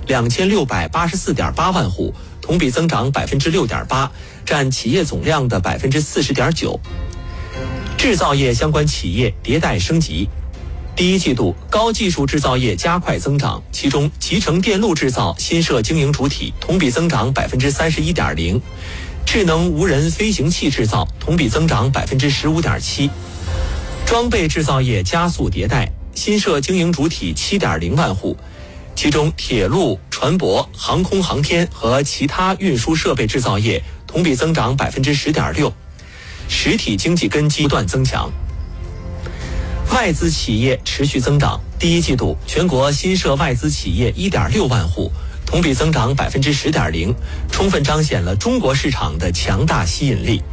2684.8万户，同比增长 6.8%， 占企业总量的 40.9%。制造业相关企业迭代升级。第一季度，高技术制造业加快增长，其中集成电路制造新设经营主体，同比增长 31.0%。智能无人飞行器制造同比增长 15.7%。装备制造业加速迭代，新设经营主体 7.0万户，其中铁路、船舶、航空航天和其他运输设备制造业同比增长 10.6%。实体经济根基不断增强。外资企业持续增长，第一季度全国新设外资企业 1.6万户，同比增长 10.0%， 充分彰显了中国市场的强大吸引力。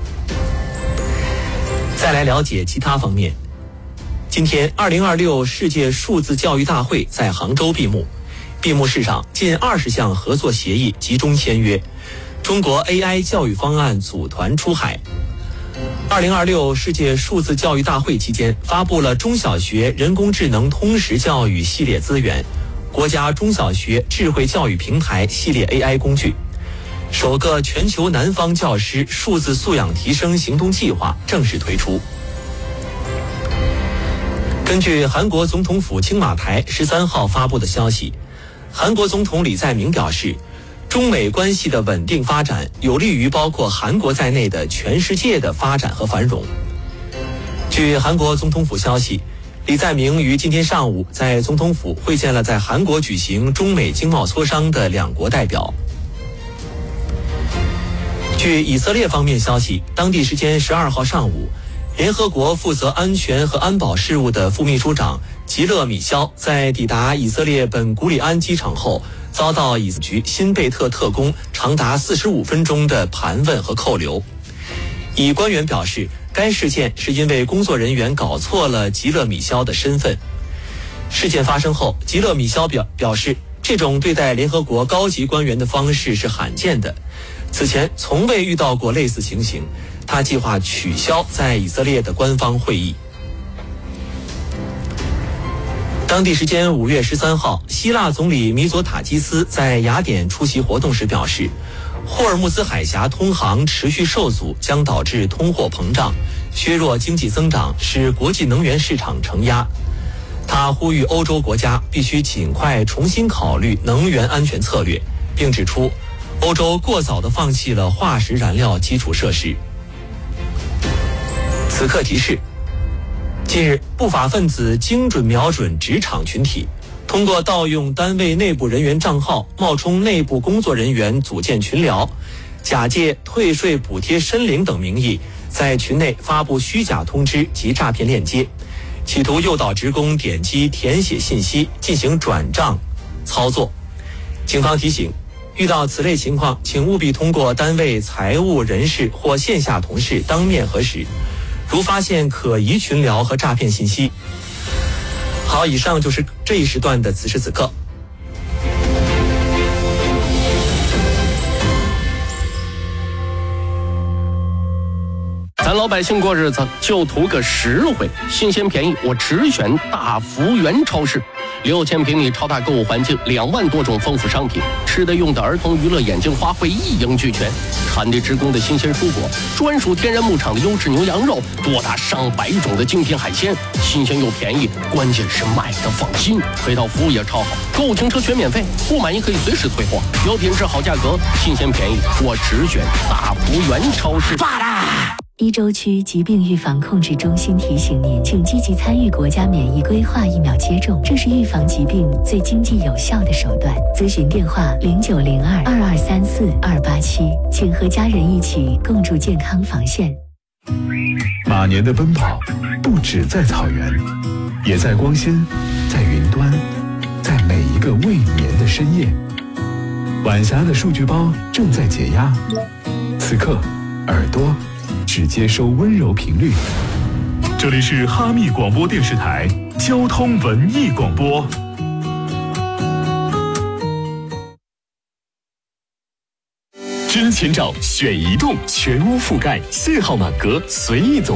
再来了解其他方面。今天2026世界数字教育大会在杭州闭幕，闭幕式上近20项合作协议集中签约，中国 AI 教育方案组团出海。2026世界数字教育大会期间，发布了中小学人工智能通识教育系列资源、国家中小学智慧教育平台系列 AI 工具，首个全球南方教师数字素养提升行动计划正式推出。根据韩国总统府青瓦台13号发布的消息，韩国总统李在明表示，中美关系的稳定发展有利于包括韩国在内的全世界的发展和繁荣。据韩国总统府消息，李在明于今天上午在总统府会见了在韩国举行中美经贸磋商的两国代表。据以色列方面消息，当地时间12号上午，联合国负责安全和安保事务的副秘书长吉勒米肖在抵达以色列本古里安机场后，遭到以色列局辛贝特特工长达45分钟的盘问和扣留。以官员表示，该事件是因为工作人员搞错了吉勒米肖的身份。事件发生后，吉勒米肖表示，这种对待联合国高级官员的方式是罕见的，此前从未遇到过类似情形。他计划取消在以色列的官方会议。当地时间5月13号，希腊总理米佐塔基斯在雅典出席活动时表示，霍尔木兹海峡通航持续受阻将导致通货膨胀，削弱经济增长，使国际能源市场承压。他呼吁欧洲国家必须尽快重新考虑能源安全策略，并指出，欧洲过早地放弃了化石燃料基础设施。此刻提示：近日，不法分子精准瞄准职场群体，通过盗用单位内部人员账号，冒充内部工作人员组建群聊，假借退税补贴申领等名义，在群内发布虚假通知及诈骗链接，企图诱导职工点击填写信息进行转账操作。警方提醒，遇到此类情况，请务必通过单位财务人事或线下同事当面核实。如发现可疑群聊和诈骗信息。好，以上就是这一时段的此时此刻。 咱老百姓过日子就图个实惠，新鲜便宜，我只选大福源超市。6000平米超大购物环境，2万多种丰富商品，吃的用的儿童娱乐眼镜花卉一应俱全，产地直供的新鲜蔬果，专属天然牧场的优质牛羊肉，多达上百种的精品海鲜，新鲜又便宜，关键是买的放心，配套服务也超好，购物停车全免费，不满意可以随时退货，有品质好价格，新鲜便宜，我只选大福源超市。 炸啦！一州区疾病预防控制中心提醒您，请积极参与国家免疫规划疫苗接种，这是预防疾病最经济有效的手段。咨询电话0902-2234-287，请和家人一起共筑健康防线。 马年的奔跑不只在草原，也在光纤，在云端，在每一个未眠的深夜。晚霞的数据包正在解压，此刻耳朵只接收温柔频率。这里是哈密广播电视台交通文艺广播。知前照选移动，全屋覆盖，信号满格，随意走。